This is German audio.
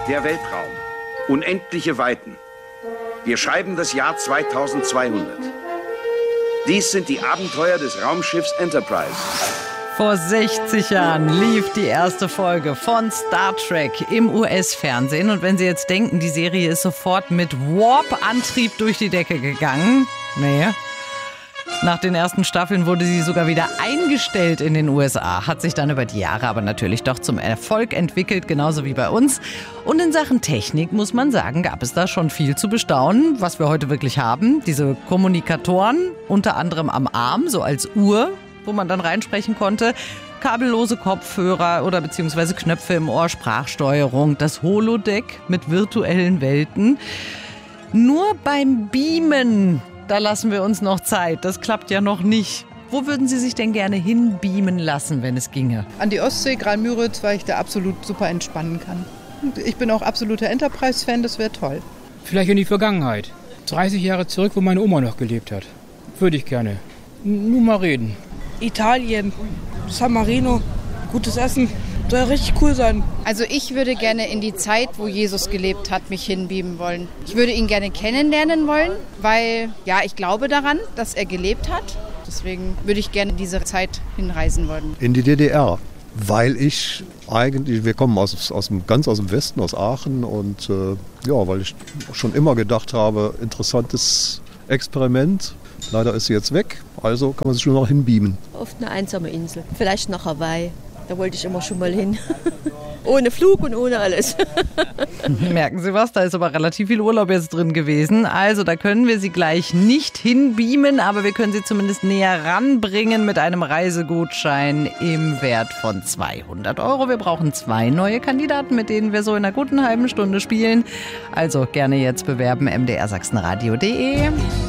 Der Weltraum. Unendliche Weiten. Wir schreiben das Jahr 2200. Dies sind die Abenteuer des Raumschiffs Enterprise. Vor 60 Jahren lief die erste Folge von Star Trek im US-Fernsehen. Und wenn Sie jetzt denken, die Serie ist sofort mit Warp-Antrieb durch die Decke gegangen. Nee. Nach den ersten Staffeln wurde sie sogar wieder eingestellt in den USA. Hat sich dann über die Jahre aber natürlich doch zum Erfolg entwickelt, genauso wie bei uns. Und in Sachen Technik, muss man sagen, gab es da schon viel zu bestaunen, was wir heute wirklich haben. Diese Kommunikatoren, unter anderem am Arm, so als Uhr, wo man dann reinsprechen konnte. Kabellose Kopfhörer oder beziehungsweise Knöpfe im Ohr, Sprachsteuerung, das Holodeck mit virtuellen Welten. Nur beim Beamen, da lassen wir uns noch Zeit. Das klappt ja noch nicht. Wo würden Sie sich denn gerne hinbeamen lassen, wenn es ginge? An die Ostsee, Graal-Müritz, weil ich da absolut super entspannen kann. Und ich bin auch absoluter Enterprise-Fan, das wäre toll. Vielleicht in die Vergangenheit. 30 Jahre zurück, wo meine Oma noch gelebt hat. Würde ich gerne. Nur mal reden. Italien, San Marino, gutes Essen, soll richtig cool sein. Also ich würde gerne in die Zeit, wo Jesus gelebt hat, mich hinbeamen wollen. Ich würde ihn gerne kennenlernen wollen, weil ja, ich glaube daran, dass er gelebt hat. Deswegen würde ich gerne in diese Zeit hinreisen wollen. In die DDR, weil ich eigentlich, wir kommen ganz aus dem Westen, aus Aachen und weil ich schon immer gedacht habe, interessantes Experiment. Leider ist sie jetzt weg, also kann man sich nur noch hinbeamen. Auf eine einsame Insel, vielleicht nach Hawaii. Da wollte ich immer schon mal hin. Ohne Flug und ohne alles. Merken Sie was, da ist aber relativ viel Urlaub jetzt drin gewesen. Also da können wir Sie gleich nicht hinbeamen, aber wir können Sie zumindest näher ranbringen mit einem Reisegutschein im Wert von 200 €. Wir brauchen 2 neue Kandidaten, mit denen wir so in einer guten halben Stunde spielen. Also gerne jetzt bewerben, mdrsachsenradio.de.